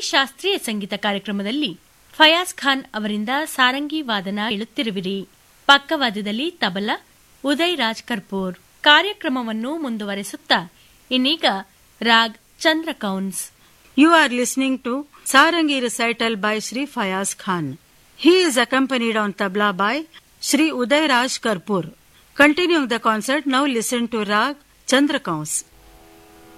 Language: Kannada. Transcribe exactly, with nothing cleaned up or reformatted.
ಶಾಸ್ತ್ರೀಯ ಸಂಗೀತ ಕಾರ್ಯಕ್ರಮದಲ್ಲಿ ಫಯಾಜ್ ಖಾನ್ ಅವರಿಂದ ಸಾರಂಗಿ ವಾದನ ಕೇಳುತ್ತಿರುವಿರಿ. ಪಕ್ಕವಾದ್ಯದಲ್ಲಿ ತಬಲಾ ಉದಯ್ ರಾಜ್ ಕರ್ಪೂರ್. ಕಾರ್ಯಕ್ರಮವನ್ನು ಮುಂದುವರೆಸುತ್ತಾ ಇನ್ನೀಗ raag ಚಂದ್ರಕೌನ್ಸ್. You are listening to Sarangi recital by Shri Fayaz Khan. He is accompanied on tabla by Shri Uday Raj Karpur. Continuing the concert, now listen to Rag Chandrakauns.